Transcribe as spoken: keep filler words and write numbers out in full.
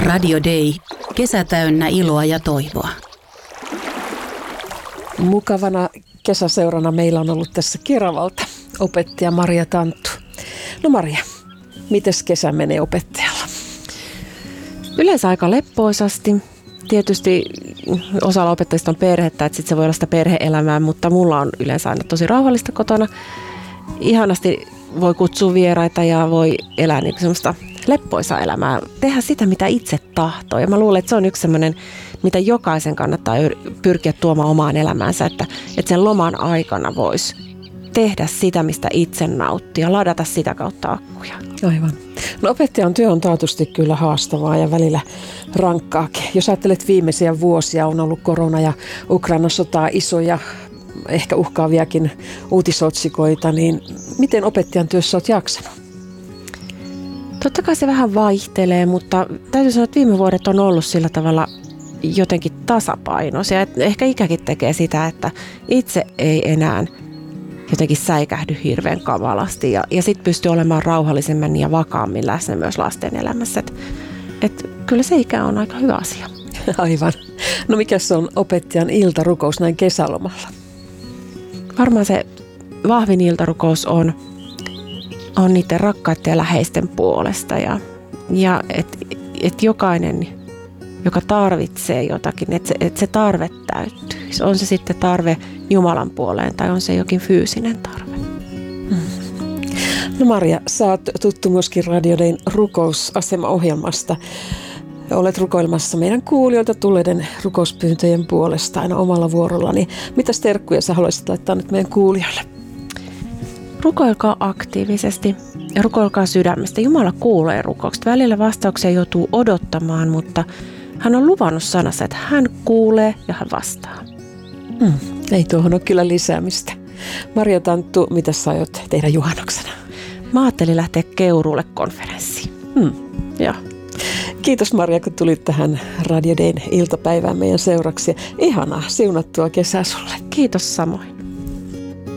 Radio Day. Kesä täynnä iloa ja toivoa. Mukavana kesäseurana meillä on ollut tässä Keravalta opettaja Maria Tanttu. No Maria, mites kesä menee opettajalla? Yleensä aika leppoisasti. Tietysti osalla opettajista on perhettä, että sitten se voi olla sitä perhe-elämää, mutta mulla on yleensä aina tosi rauhallista kotona. Ihanasti voi kutsua vieraita ja voi elää niin semmoista leppoisaa elämää, tehdä sitä, mitä itse tahtoo. Ja mä luulen, että se on yksi semmoinen, mitä jokaisen kannattaa pyrkiä tuomaan omaan elämäänsä, että, että sen loman aikana voisi tehdä sitä, mistä itse nauttii ja ladata sitä kautta akkuja. Aivan. No opettajan työ on taatusti kyllä haastavaa ja välillä rankkaakin. Jos ajattelet viimeisiä vuosia, on ollut korona ja Ukrainan sotaa isoja, ehkä uhkaaviakin uutisotsikoita, niin miten opettajan työssä olet jaksanut? Totta kai se vähän vaihtelee, mutta täytyy sanoa, että viime vuodet on ollut sillä tavalla jotenkin tasapainoisia. Ehkä ikäkin tekee sitä, että itse ei enää jotenkin säikähdy hirveän kavalasti ja, ja sitten pystyy olemaan rauhallisemmin ja vakaammin läsnä myös lasten elämässä. Et, et, kyllä se ikä on aika hyvä asia. Aivan. No mikä se on opettajan iltarukous näin kesälomalla? Varmaan se vahvin iltarukous on, on niiden rakkaiden ja läheisten puolesta ja, ja että et jokainen, joka tarvitsee jotakin, että se, et se tarve täyttyy. On se sitten tarve Jumalan puoleen tai on se jokin fyysinen tarve. Hmm. No Maria, sä oot tuttu myöskin Radio Dayn rukousasema-ohjelmasta. Olet rukoilmassa meidän kuulijoilta tulleiden rukouspyyntöjen puolesta aina omalla vuorollani. Mitäs terkkuja sä haluaisit laittaa nyt meidän kuulijoille? Rukoilkaa aktiivisesti ja rukoilkaa sydämestä. Jumala kuulee rukoukset. Välillä vastauksia joutuu odottamaan, mutta hän on luvannut sanassa, että hän kuulee ja hän vastaa. Hmm, ei tuohon ole kyllä lisäämistä. Maria Tanttu, mitä sä aiot tehdä juhannuksena? Mä ajattelin lähteä Keuruulle konferenssiin. Hmm. Joo. Kiitos Maria, kun tulit tähän Radio Dayn iltapäivään meidän seuraksi. Ihanaa, siunattua kesää sulle. Kiitos samoin.